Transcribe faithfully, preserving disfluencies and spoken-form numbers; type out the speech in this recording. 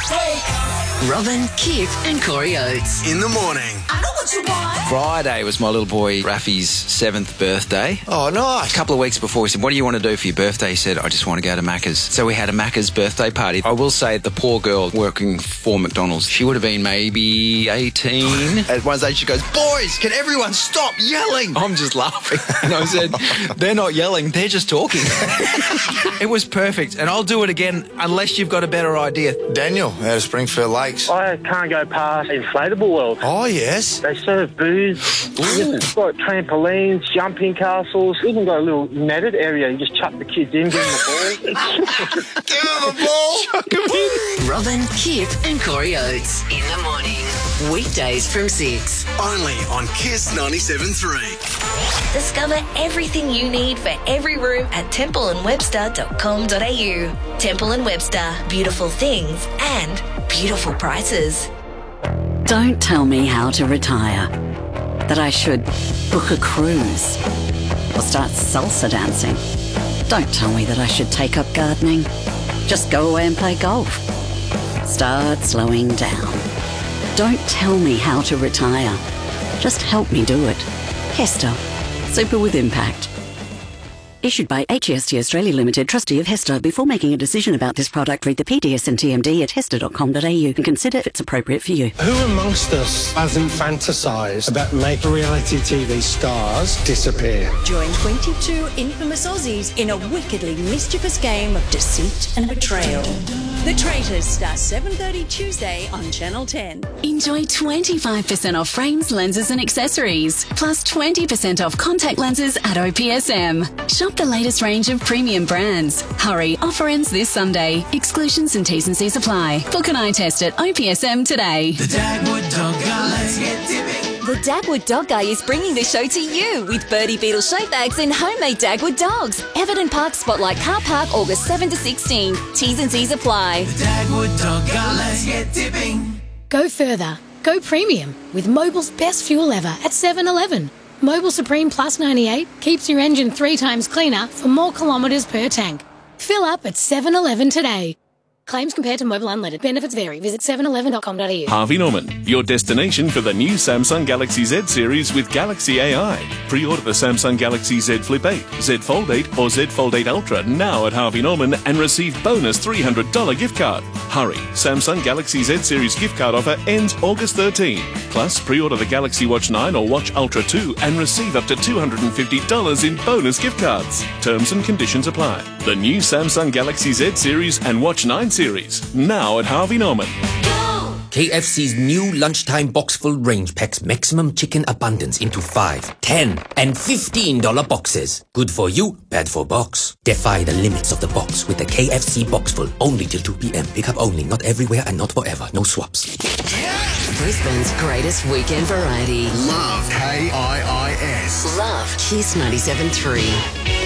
Robin, Kip and Corey Oates. In the morning. I know what you want. Friday was my little boy Rafi's seventh birthday. Oh, nice. A couple of weeks before, we said, what do you want to do for your birthday? He said, I just want to go to Macca's. So we had a Macca's birthday party. I will say the poor girl working for McDonald's, she would have been maybe eighteen. At one stage she goes, boys, can everyone stop yelling? I'm just laughing. And I said, they're not yelling, they're just talking. It was perfect. And I'll do it again unless you've got a better idea. Daniel, out of Springfield Lakes. I can't go past Inflatable World. Oh, yes. They serve booze. It's got trampolines, jumping castles. Even got a little netted area. You just chuck the kids in, give them the ball. Give him the ball. Chuck 'em in. Robin, Kip and Corey Oates. In the morning. Weekdays from six. Only on Kiss ninety-seven point three. Discover everything you need for every room at temple and webster dot com dot a u. Temple and Webster. Beautiful things and beautiful prices. Don't tell me how to retire. That I should book a cruise or start salsa dancing. Don't tell me that I should take up gardening. Just go away and play golf. Start slowing down. Don't tell me how to retire. Just help me do it. Hester. Super with impact. Issued by H E S T Australia Limited, trustee of Hester. Before making a decision about this product, read the P D S and T M D at hester dot com dot a u and consider if it's appropriate for you. Who amongst us hasn't fantasised about making reality T V stars disappear? Join twenty-two infamous Aussies in a wickedly mischievous game of deceit and betrayal. The Traitors starts seven thirty Tuesday on Channel ten. Enjoy twenty-five percent off frames, lenses and accessories, plus twenty percent off contact lenses at O P S M. Shop the latest range of premium brands. Hurry, offer ends this Sunday. Exclusions and T's and C's apply. Book an eye test at O P S M today. The Dagwood Dog Guy. Let's get dipping. The Dagwood Dog Guy is bringing the show to you with Birdie Beetle show bags and homemade Dagwood dogs. Everton Park Spotlight Car Park, August seventh to sixteen. T's and C's apply. The Dagwood Dog Guy. Let's get dipping. Go further. Go premium with Mobil's best fuel ever at seven eleven. Mobil Supreme Plus ninety-eight keeps your engine three times cleaner for more kilometres per tank. Fill up at seven eleven today. Claims compared to Mobil Unleaded. Benefits vary. Visit seven eleven dot com dot a u. Harvey Norman, your destination for the new Samsung Galaxy Z series with Galaxy A I. Pre-order the Samsung Galaxy Z Flip eight, Z Fold eight or Z Fold eight Ultra now at Harvey Norman and receive bonus three hundred dollars gift card. Hurry, Samsung Galaxy Z series gift card offer ends August thirteenth. Plus, pre-order the Galaxy Watch nine or Watch Ultra two and receive up to two hundred fifty dollars in bonus gift cards. Terms and conditions apply. The new Samsung Galaxy Z series and Watch nine series, now at Harvey Norman. K F C's new lunchtime boxful range packs maximum chicken abundance into five, ten, and fifteen dollar boxes. Good for you, bad for box. Defy the limits of the box with the K F C boxful. Only till two p.m. Pick up only, not everywhere and not forever. No swaps. Brisbane's greatest weekend variety. Love K I I S. Love Kiss ninety-seven point three.